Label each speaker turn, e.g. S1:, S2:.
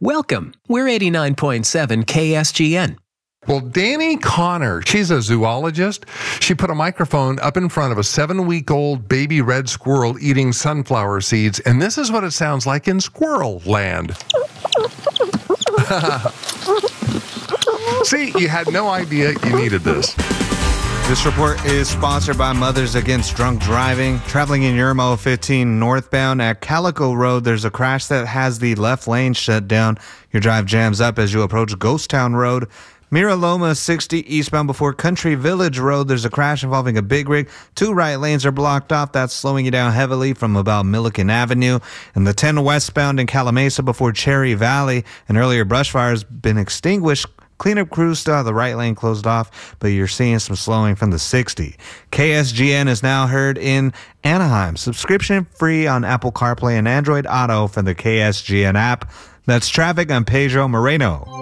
S1: Welcome. We're 89.7 KSGN.
S2: Well, Danny Connor, she's a zoologist. She put a microphone up in front of a 7-week-old baby red squirrel eating sunflower seeds, and this is what it sounds like in squirrel land. See, you had no idea you needed this.
S3: This report is sponsored by Mothers Against Drunk Driving. Traveling in Yermo 15 northbound at Calico Road, there's a crash that has the left lane shut down. Your drive jams up as you approach Ghost Town Road. Mira Loma 60 eastbound before Country Village Road, there's a crash involving a big rig. 2 right lanes are blocked off. That's slowing you down heavily from about Milliken Avenue. And the 10 westbound in Calamasa before Cherry Valley, an earlier brush fire has been extinguished. Cleanup crews still have the right lane closed off, but you're seeing some slowing from the 60. KSGN is now heard in Anaheim. Subscription free on Apple CarPlay and Android Auto from the KSGN app. That's traffic. I'm Pedro Moreno.